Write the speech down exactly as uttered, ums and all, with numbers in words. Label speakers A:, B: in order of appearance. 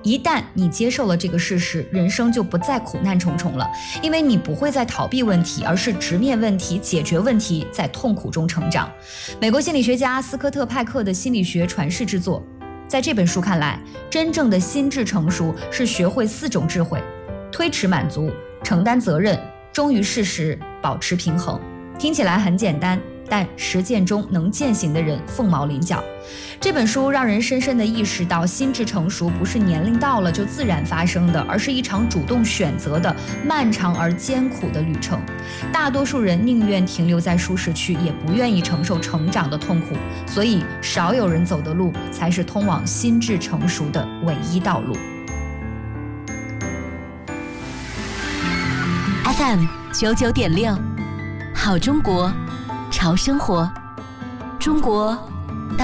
A: 一旦你接受了这个事实，人生就不再苦难重重了，因为你不会再逃避问题，而是直面问题，解决问题，在痛苦中成长。美国心理学家斯科特·派克的心理学传世之作，在这本书看来，真正的心智成熟是学会四种智慧：推迟满足、承担责任、忠于事实、保持平衡。听起来很简单，但实践中能践行的人凤毛麟角。这本书让人深深地意识到，心智成熟不是年龄到了就自然发生的，而是一场主动选择的漫长而艰苦的旅程。大多数人宁愿停留在舒适区，也不愿意承受成长的痛苦，所以少有人走的路才是通往心智成熟的唯一道路。
B: F M 九九点六，好中国，潮生活，中国